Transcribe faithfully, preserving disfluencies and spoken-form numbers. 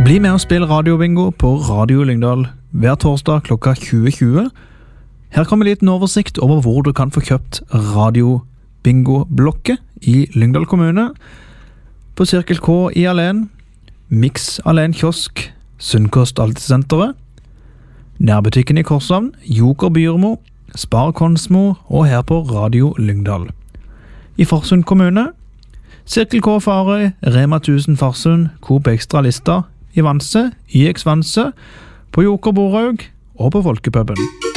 Bli med og spill radiobingo på Radio Lyngdal hver torsdag klokka tjue tjue. Her kommer en liten oversikt over hvor du kan få kjøpt radiobingo-blokket i Lyngdal kommune. På Cirkel K i Alen, Mix Alen Kiosk, Sunnkost Altesenteret, Nærbutikken i Korshavn, Joker Byrmo, Spar Konsmo og her på Radio Lyngdal. I Farsund kommune, Cirkel K Farøy, Rema tusen Farsund, Coop Extra Lista, i Vanse, I X Vanse, på Joker Borhaug og på Folkepuben.